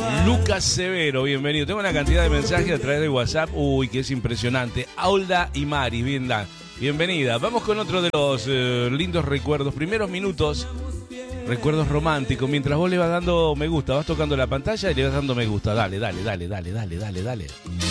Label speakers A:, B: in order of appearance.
A: Lucas Severo, bienvenido. Tengo una cantidad de mensajes a través de WhatsApp. Uy, que es impresionante. Aulda y Mari, bienvenida. Vamos con otro de los lindos recuerdos. Primeros minutos, recuerdos románticos. Mientras vos le vas dando me gusta, vas tocando la pantalla y le vas dando me gusta. Dale.